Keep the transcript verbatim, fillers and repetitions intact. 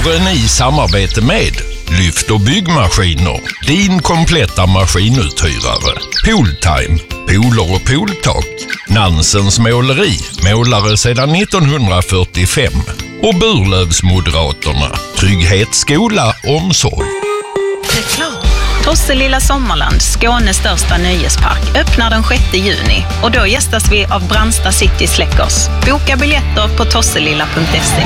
Våren i samarbete med Lyft och byggmaskiner. Din kompletta maskinuthyrare. Pooltime. Pooler och pooltak. Nansens måleri. Målare sedan nittonhundrafyrtiofem. Och Burlövsmoderaterna. Trygghet, skola, omsorg. Reklam. Tosselilla Sommarland, Skånes största nöjespark, öppnar den sjätte juni och då gästas vi av Brandsta City Släckers. Boka biljetter på tosselilla punkt se.